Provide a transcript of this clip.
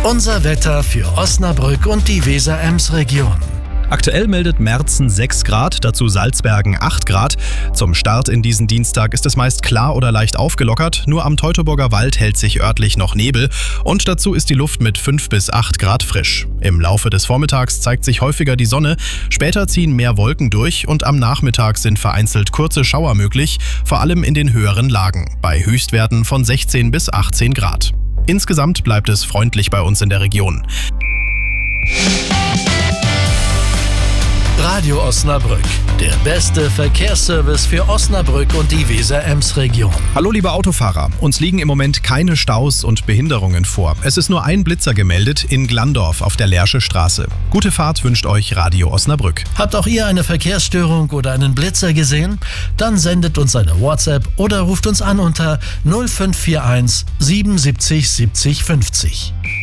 Unser Wetter für Osnabrück und die Weser-Ems-Region. Aktuell meldet Merzen 6 Grad, dazu Salzbergen 8 Grad. Zum Start in diesen Dienstag ist es meist klar oder leicht aufgelockert, nur am Teutoburger Wald hält sich örtlich noch Nebel und dazu ist die Luft mit 5 bis 8 Grad frisch. Im Laufe des Vormittags zeigt sich häufiger die Sonne, später ziehen mehr Wolken durch und am Nachmittag sind vereinzelt kurze Schauer möglich, vor allem in den höheren Lagen, bei Höchstwerten von 16 bis 18 Grad. Insgesamt bleibt es freundlich bei uns in der Region. Radio Osnabrück, der beste Verkehrsservice für Osnabrück und die Weser-Ems-Region. Hallo liebe Autofahrer, uns liegen im Moment keine Staus und Behinderungen vor. Es ist nur ein Blitzer gemeldet in Glandorf auf der Leersche Straße. Gute Fahrt wünscht euch Radio Osnabrück. Habt auch ihr eine Verkehrsstörung oder einen Blitzer gesehen? Dann sendet uns eine WhatsApp oder ruft uns an unter 0541 77 70 50.